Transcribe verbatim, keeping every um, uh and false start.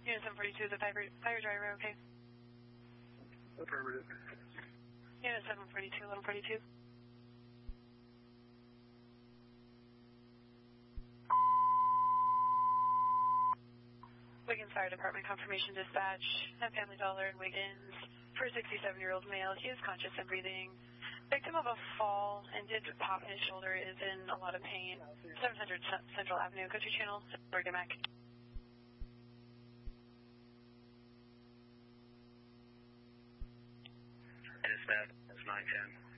Unit seven forty-two is a fire, fire driver, okay? Affirmative. Unit seven forty-two, eleven forty-two. Wiggins Fire Department confirmation dispatch at Family Dollar in Wiggins for a sixty-seven-year-old male. He is conscious and breathing. Victim of a fall and did pop his shoulder, is in a lot of pain. seven hundred Central Avenue, Country Channel, Oregon Mac. Dispatch, it's nine ten.